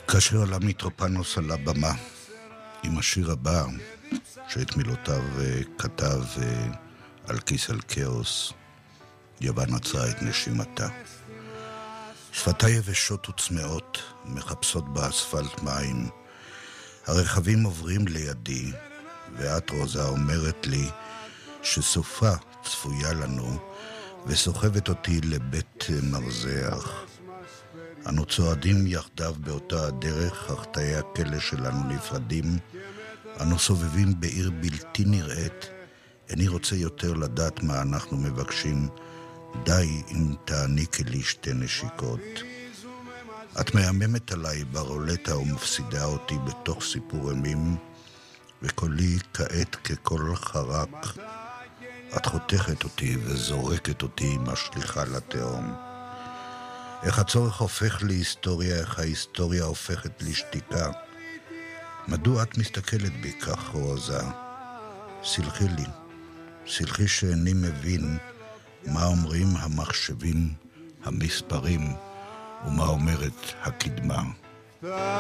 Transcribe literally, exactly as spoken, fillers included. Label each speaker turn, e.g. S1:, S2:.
S1: כאשר עלה מיטרופנוס על הבמה עם השיר הבא, שאת מילותיו כתב על כיס על כאוס, יוון עצרה את נשימתה. שפתי יבשות וצמאות מחפשות באספלט מים. הרכבים עוברים לידי, ואת רוזה אומרת לי שסופה צפויה לנו, וסוחבת אותי לבית מרזח. אנו צועדים יחדיו באותה הדרך, אך תאי הכלא שלנו נפרדים. אנו סובבים בעיר בלתי נראית. איני רוצה יותר לדעת מה אנחנו מבקשים. די אם תעניקי לי שתי נשיקות. את מהממת עליי ברולטה ומפסידה אותי בתוך סיפור אימים, וקולי כעת כקול חרק. את חותכת אותי וזורקת אותי משליחה לתהום. איך הצורך הופך להיסטוריה, איך ההיסטוריה הופכת לשתיקה. מדוע את מסתכלת בי כך, רוזה? סלחי לי, סלחי שאיני מבין מה אומרים המחשבים, המספרים, ומה אומרת הקדמה.